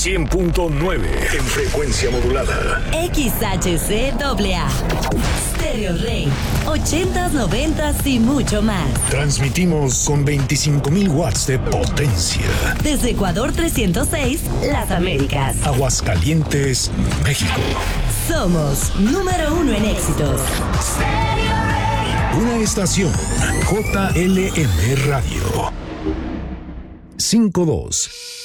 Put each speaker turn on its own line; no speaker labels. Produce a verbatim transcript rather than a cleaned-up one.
cien punto nueve en frecuencia modulada.
X H C A A. Stereo Rey. ochentas, noventas y mucho más.
Transmitimos con veinticinco mil watts de potencia.
Desde Ecuador trescientos seis, Las Américas.
Aguascalientes, México.
Somos número uno en éxitos.
Una estación J L M Radio. cinco dos.